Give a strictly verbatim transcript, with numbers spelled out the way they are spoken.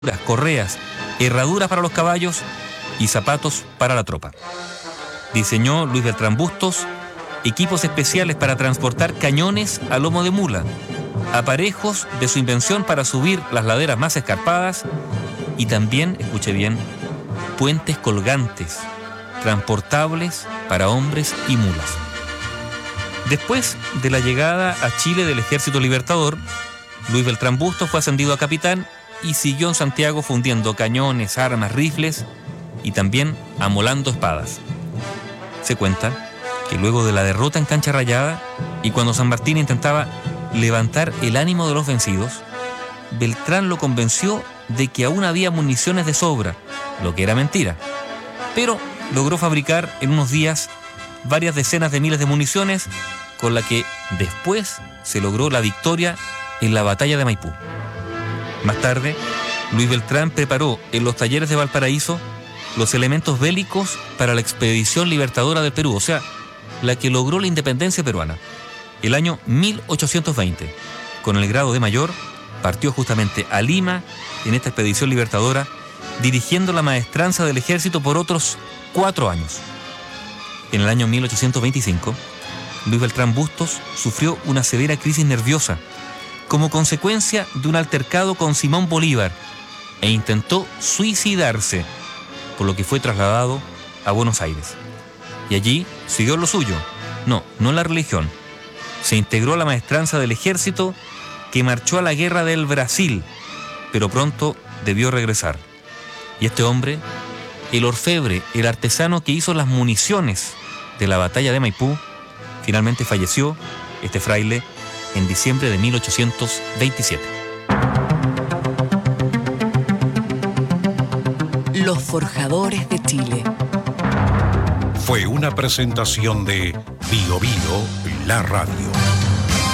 correas, herraduras para los caballos y zapatos para la tropa. Diseñó Luis Beltrán Bustos equipos especiales para transportar cañones a lomo de mula, aparejos de su invención para subir las laderas más escarpadas y también, escuche bien, puentes colgantes, transportables para hombres y mulas. Después de la llegada a Chile del Ejército Libertador, Luis Beltrán Bustos fue ascendido a capitán y siguió en Santiago fundiendo cañones, armas, rifles y también amolando espadas. Se cuenta que luego de la derrota en Cancha Rayada y cuando San Martín intentaba levantar el ánimo de los vencidos, Beltrán lo convenció de que aún había municiones de sobra, lo que era mentira, pero logró fabricar en unos días varias decenas de miles de municiones con la que después se logró la victoria en la batalla de Maipú. Más tarde, Luis Beltrán preparó en los talleres de Valparaíso los elementos bélicos para la expedición libertadora del Perú, o sea, la que logró la independencia peruana. El año mil ochocientos veinte, con el grado de mayor, partió justamente a Lima en esta expedición libertadora, dirigiendo la maestranza del ejército por otros cuatro años. En el año mil ochocientos veinticinco, Luis Beltrán Bustos sufrió una severa crisis nerviosa como consecuencia de un altercado con Simón Bolívar e intentó suicidarse, por lo que fue trasladado a Buenos Aires. Y allí siguió lo suyo, no, no la religión. Se integró a la maestranza del ejército que marchó a la guerra del Brasil, pero pronto debió regresar. Y este hombre, el orfebre, el artesano que hizo las municiones de la batalla de Maipú, finalmente falleció, este fraile, en diciembre de mil ochocientos veintisiete. Los Forjadores de Chile. Fue una presentación de Bio Bio, la radio.